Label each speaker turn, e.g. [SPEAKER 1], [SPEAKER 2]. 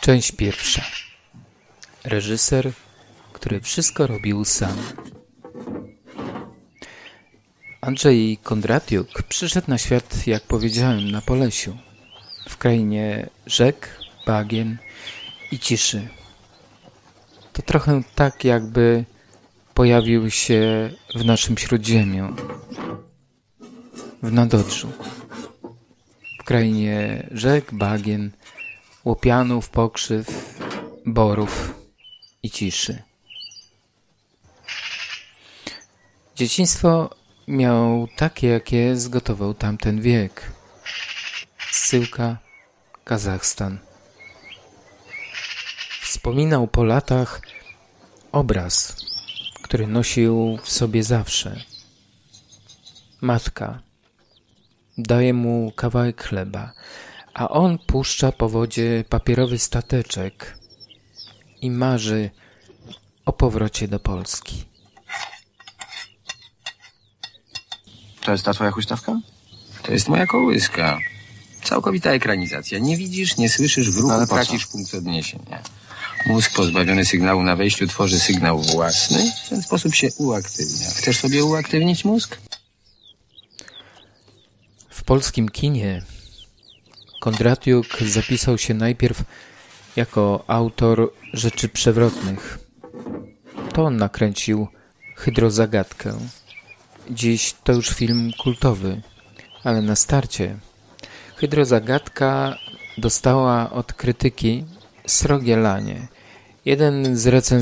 [SPEAKER 1] Część pierwsza. Reżyser, który wszystko robił sam. Andrzej Kondratiuk przyszedł na świat, jak powiedziałem, na Polesiu, w krainie rzek, bagien i ciszy. To trochę tak, jakby pojawił się w naszym Śródziemiu, w Nadodrzu, w krainie rzek, bagien, łopianów, pokrzyw, borów i ciszy. Dzieciństwo miał takie, jakie zgotował tamten wiek. Zsyłka, Kazachstan. Wspominał po latach obraz, który nosił w sobie zawsze. Matka daje mu kawałek chleba, a on puszcza po wodzie papierowy stateczek i marzy o powrocie do Polski.
[SPEAKER 2] To jest ta twoja huśtawka? To jest moja kołyska. Całkowita ekranizacja. Nie widzisz, nie słyszysz, w ruchu
[SPEAKER 3] Ale po co?
[SPEAKER 2] tracisz punkt odniesienia. Mózg pozbawiony sygnału na wejściu tworzy sygnał własny. W ten sposób się uaktywnia. Chcesz sobie uaktywnić mózg?
[SPEAKER 1] W polskim kinie Kondratiuk zapisał się najpierw jako autor Rzeczy Przewrotnych. To on nakręcił Hydrozagadkę. Dziś to już film kultowy, ale na starcie Hydrozagadka dostała od krytyki srogie lanie. Jeden z recenzentów